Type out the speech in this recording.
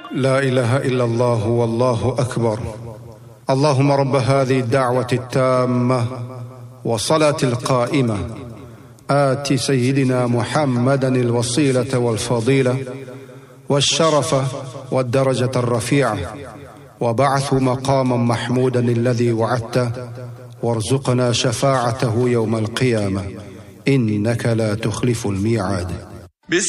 لا إله إلا الله والله أكبر. اللهم رب هذه الدعوة التامة والصلاة القائمة آت سيدنا محمدا الوسيلة والفضيلة والشرف والدرجة الرفيعة، وبعث مقاما محمودا الذي وعدته، وارزقنا شفاعته يوم القيامة إنك لا تخلف الميعاد.